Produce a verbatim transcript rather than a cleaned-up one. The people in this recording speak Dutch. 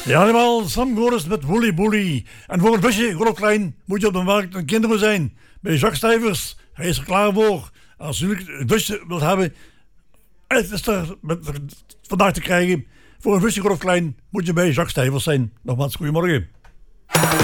Ja, allemaal, Sam Goris met Woolly Bully. En voor een visje, groot of klein, moet je op de markt een kinderen zijn. Bij Jacques Stijvers, hij is er klaar voor. Als u een visje wilt hebben, het is er met, vandaag te krijgen. Voor een visje, groot of klein, moet je bij Jacques Stijvers zijn. Nogmaals, goedemorgen.